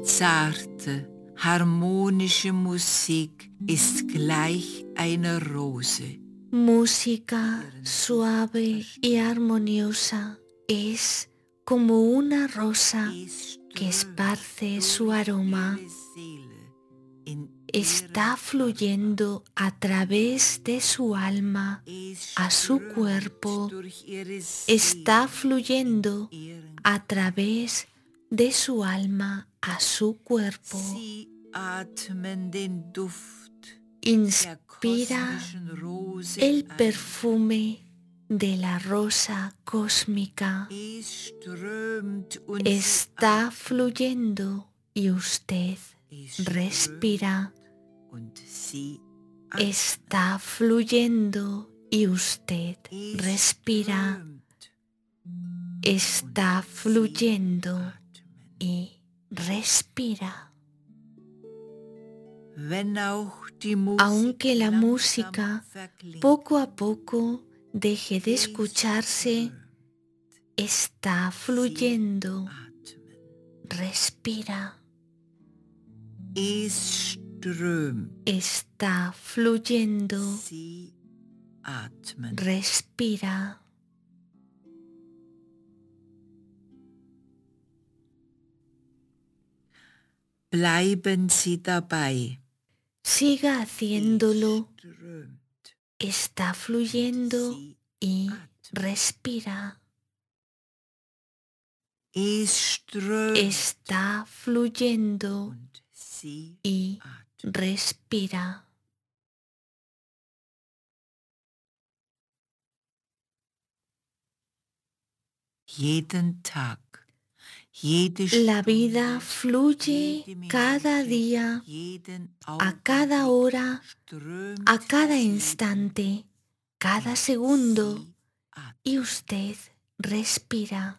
Zarte, harmonische Musik ist gleich einer Rose. Música suave y armoniosa es como una rosa que esparce su aroma. Está fluyendo a través de su alma a su cuerpo. Está fluyendo a través de su alma a su cuerpo. Inspira el perfume de la rosa cósmica. Está fluyendo y usted respira. Está fluyendo y usted respira. Está fluyendo y respira. Aunque la música poco a poco deje de escucharse, está fluyendo. Respira. Está fluyendo. Respira. Bleiben Sie dabei. Siga haciéndolo. Está fluyendo y respira. Está fluyendo y respira. Jeden Tag. La vida fluye cada día, a cada hora, a cada instante, cada segundo, y usted respira.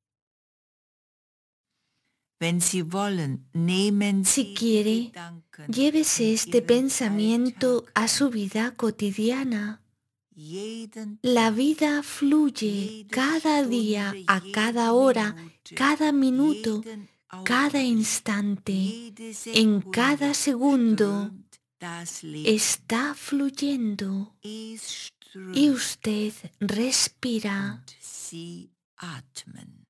Si quiere, llévese este pensamiento a su vida cotidiana. La vida fluye cada día, a cada hora, cada minuto, cada instante, en cada segundo. Está fluyendo y usted respira.